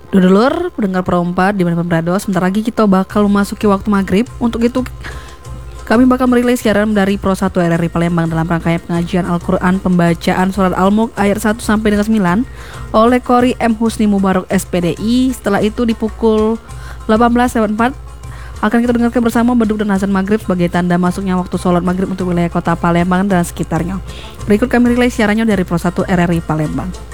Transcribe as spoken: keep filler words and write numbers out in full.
Dulur, pendengar Pro empat di mana berada, sebentar lagi kita bakal memasuki waktu maghrib. Untuk itu kami bakal merilis siaran dari Pro satu R R I Palembang dalam rangkaian pengajian Al-Quran pembacaan surat Al-Mulk ayat satu sampai dengan sembilan oleh Qori M. Husni Mubarak S P D I. Setelah itu di pukul delapan belas lewat empat akan kita dengarkan bersama beduk dan azan maghrib sebagai tanda masuknya waktu sholat maghrib untuk wilayah kota Palembang dan sekitarnya. Berikut kami rilis siarannya dari Pro satu R R I Palembang.